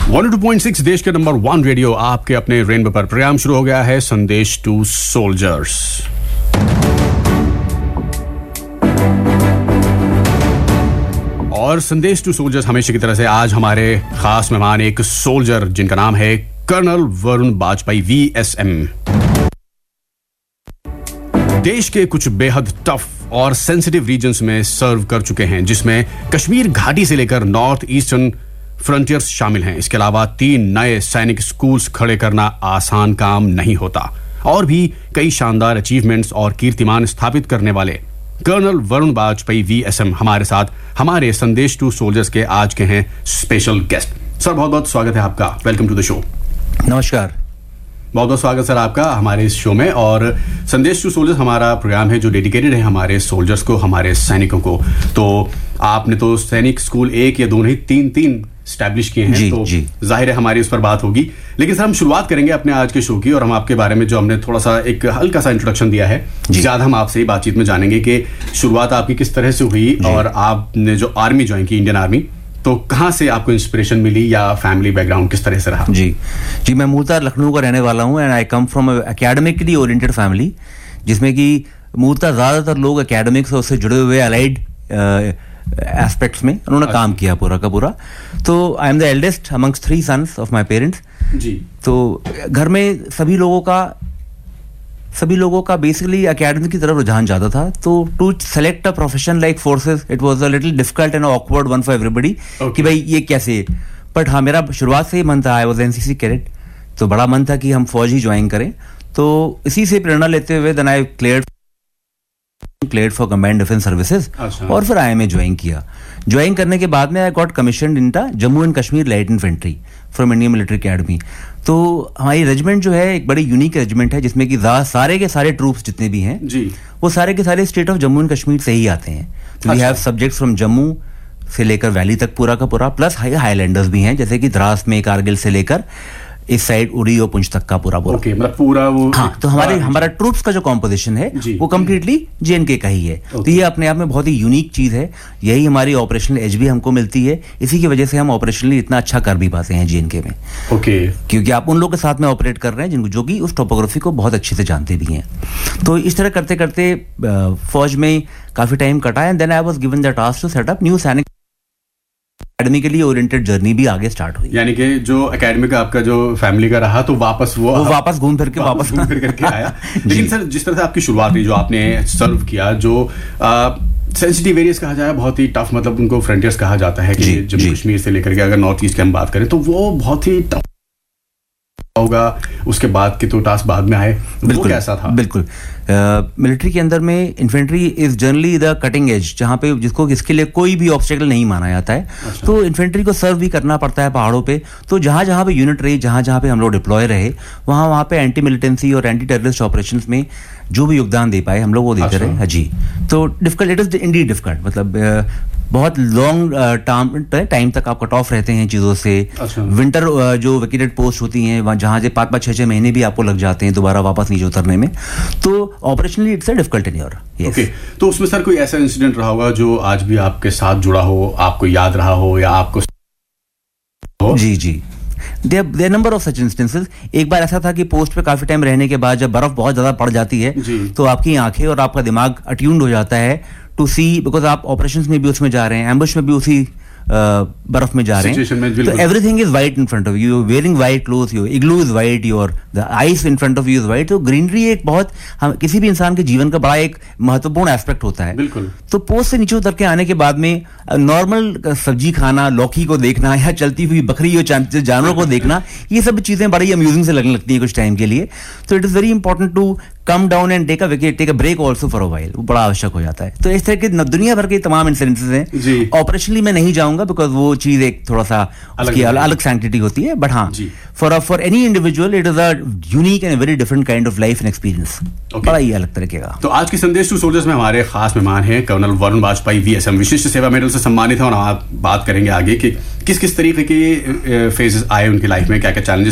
102.6 देश के number 1 radio आपके अपने रेनबो पर प्रोग्राम शुरू हो गया है संदेश टू सोल्जर्स। और संदेश टू सोल्जर्स हमेशा की तरह से आज हमारे खास मेहमान एक सोल्जर जिनका नाम है कर्नल वरुण बाजपेयी VSM। देश के कुछ बेहद टफ और सेंसिटिव रीजन्स में सर्व कर चुके हैं, जिसमें कश्मीर घाटी से लेकर नॉर्थ ईस्टर्न फ्रंटियर्स शामिल हैं। इसके अलावा 3 नए सैनिक स्कूल्स खड़े करना आसान काम नहीं होता और भी कई शानदार अचीवमेंट्स और कीर्तिमान स्थापित करने वाले कर्नल वरुण बाजपेयी VSM हमारे साथ हमारे संदेश टू सोल्जर्स के आज के हैं स्पेशल गेस्ट। सर बहुत बहुत स्वागत है आपका, वेलकम टू द शो। नमस्कार, बहुत बहुत स्वागत सर आपका हमारे इस शो में। और संदेश टू सोल्जर्स हमारा प्रोग्राम है जो डेडिकेटेड है हमारे सोल्जर्स को, हमारे सैनिकों को। तो आपने तो सैनिक स्कूल 1 या 2 नहीं 3 स्टैब्लिश किए हैं, तो जाहिर है हमारी उस पर बात होगी। लेकिन सर हम शुरुआत करेंगे अपने आज के शो की, और हम आपके बारे में जो हमने थोड़ा सा एक हल्का सा इंट्रोडक्शन दिया है, ज्यादा हम आपसे ही बातचीत में जानेंगे कि शुरुआत आपकी किस तरह से हुई और आपने जो आर्मी ज्वाइन की, इंडियन आर्मी, तो कहाँ से आपको इंस्पिरेशन मिली या फैमिली बैकग्राउंड किस तरह से रहा? जी मैं मूलतः लखनऊ का रहने वाला हूँ and I come from academically oriented family, जिसमें कि मूलतः ज्यादातर लोग एकेडमिक्स और उससे जुड़े हुए अलाइड एस्पेक्ट्स में उन्होंने काम किया पूरा का पूरा। तो I am the eldest amongst 3 sons of my parents. जी, तो घर में सभी लोगों का बेसिकली एकेडमिक की तरफ रुझान ज्यादा था। तो to select a profession like forces it was a little difficult and awkward one for everybody कि भाई ये कैसे। बट हाँ, मेरा शुरुआत से ही मन था, आई वाज NCC कैडेट, तो बड़ा मन था कि हम फौज ही ज्वाइन करें। तो इसी से प्रेरणा लेते हुए then I cleared for command defence services और फिर IMA ज्वाइन किया। ज्वाइन करने के बाद में I got commissioned in Jammu and Kashmir light infantry from Indian military academy. तो हमारी रेजिमेंट जो है एक बड़ी यूनिक रेजिमेंट है, जिसमें कि सारे के सारे ट्रूप्स जितने भी हैं जी, वो सारे के सारे state of Jammu and Kashmir से ही आते हैं। तो we have subjects from Jammu से लेकर वैली तक पूरा का पूरा, प्लस हाईलैंडर्स भी हैं, जैसे कि द्रास में कारगिल से लेकर इस साइड उड़ी और पुंछ तक का पूरा मतलब पूरा वो। हाँ, तो हमारा ट्रूप्स का जो कॉम्पोजिशन है वो कंप्लीटली JNK का ही है। तो ये अपने आप में बहुत ही यूनिक चीज है, यही हमारी ऑपरेशनल एज भी हमको मिलती है। इसी की वजह से हम ऑपरेशनली इतना अच्छा कर भी पाते हैं JNK में। क्योंकि आप उन लोगों के साथ में ऑपरेट कर रहे हैं जो कि उस टोपोग्राफी को बहुत अच्छे से जानते भी हैं। तो इस तरह करते करते फौज में काफी टाइम कटा and then I was given the task to set up new सैनिक एकेडमिकली ओरिएंटेड जर्नी भी आगे स्टार्ट हुई। यानी कि जो एकेडमिक आपका जो फैमिली का रहा, तो वापस वो वापस घूम फिर करके आया। लेकिन सर जिस तरह से आपकी शुरुआत हुई, जो आपने सर्व किया, जो सेंसिटिव एरियाज कहा जाए, बहुत ही टफ, मतलब उनको फ्रंटियर्स कहा जाता है कि जम्मू कश्मीर से लेकर के अगर नॉर्थ ईस्ट की हम बात करें तो वो बहुत ही टफ होगा। उसके बाद के तो टास्क बाद में आए, बिल्कुल कैसा था? बिल्कुल मिलिट्री के अंदर में infantry is generally the cutting edge, जहां पे जिसको इसके लिए कोई भी ऑब्स्टेकल नहीं माना जाता है। तो इन्फेंट्री को सर्व भी करना पड़ता है पहाड़ों पे। तो जहां पे यूनिट रही, जहां पे हम लोग डिप्लॉय रहे, वहां पे एंटी मिलिटेंसी और एंटी टेररिस्ट ऑपरेशंस में जो भी योगदान दे पाए हम लोग वो देते रहे। हाँ जी, तो difficult, it is Indeed difficult, मतलब बहुत लॉन्ग टाइम तक आप कट ऑफ रहते हैं चीजों से। विंटर जो वेकेटेड पोस्ट होती हैं, जहां से 5-5, 6-6 महीने भी आपको लग जाते हैं दोबारा वापस नीचे उतरने में। तो operationally it's a difficult tenure. Okay, तो उसमें सर कोई ऐसा इंसिडेंट रहा होगा जो आज भी आपके साथ जुड़ा हो, आपको याद रहा हो या आपको हो? जी There are number of such instances. एक बार ऐसा था कि पोस्ट पे काफी टाइम रहने के बाद जब बर्फ बहुत ज्यादा पड़ जाती है तो आपकी आंखें और आपका दिमाग अट्यून्ड हो जाता है टू सी, बिकॉज आप ऑपरेशंस में भी उसमें जा रहे हैं, एम्बुश में भी उसी बर्फ में जा रहे हैं। तो everything is white in front of you, you wearing white cloth, your igloo is white, your the ice in front of you is white. तो ग्रीनरी एक बहुत किसी भी इंसान के जीवन का बड़ा एक महत्वपूर्ण एस्पेक्ट होता है। बिल्कुल। तो पोस्ट से नीचे उतर के आने के बाद में नॉर्मल सब्जी खाना, लौकी को देखना या चलती हुई बकरी और जानवरों को देखना, ये सब चीजें बड़ी अम्यूजिंग से लगने लगती है कुछ टाइम के लिए। तो it is very important to come down and take a break also for a while, वो बड़ा आवश्यक हो जाता है। तो इस तरह के दुनिया भर के तमाम इंसिडेंसेस हैं। ऑपरेशनली मैं नहीं जाऊंगा बिकॉज वो चीज एक थोड़ा सा उसकी अलग सैंक्टिटी होती है। बट हाँ, for any individual it is a unique and very different kind of life and experience, बड़ा ही अलग तरीके का। तो आज की संदेश टू सोल्जर्स में हमारे खास मेहमान हैं कर्नल वरुण बाजपेयी VSM, विशिष्ट सेवा मेडल से सम्मानित है। और आप बात करेंगे आगे कि किस किस तरीके के फेजेस आए उनकी लाइफ में, क्या क्या चैलेंजेस